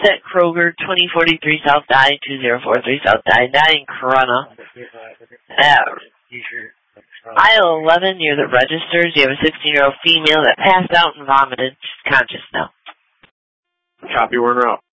at Kroger, 2043 South Dye, 2043 South Dye, 9 Corona. Aisle 11 near the registers. You have a 16-year-old female that passed out and vomited. She's conscious now. Copy, we're in route.